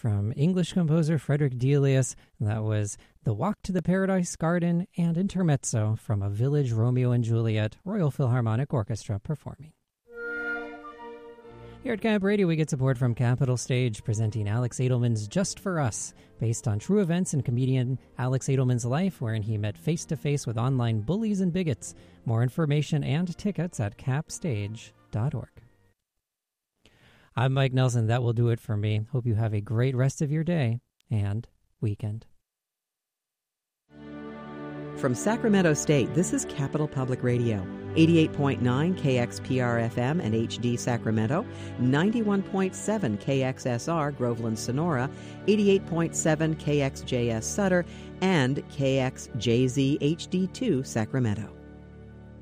from English composer Frederick Delius. That was The Walk to the Paradise Garden and Intermezzo from A Village Romeo and Juliet, Royal Philharmonic Orchestra performing. Here at Camp Radio, we get support from Capital Stage, presenting Alex Edelman's Just for Us, based on true events in comedian Alex Edelman's life, wherein he met face-to-face with online bullies and bigots. More information and tickets at capstage.org. I'm Mike Nelson. That will do it for me. Hope you have a great rest of your day and weekend. From Sacramento State, this is Capital Public Radio, 88.9 KXPR-FM and HD Sacramento, 91.7 KXSR Groveland Sonora, 88.7 KXJS Sutter, and KXJZ HD2 Sacramento.